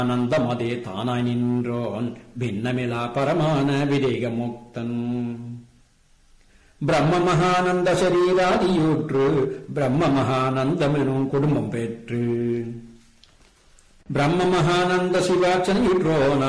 ஆனந்தமதே தானாய் நின்றோன் பின்னமிலா பரமான விதேக முக்தன் பிரம்ம மகானந்த சரீராதியூற்று பிரம்ம மகானந்தமெனும் குடும்பம் பெற்று பிரம்ம மகானந்த சிவாச்சனையுற்றோனா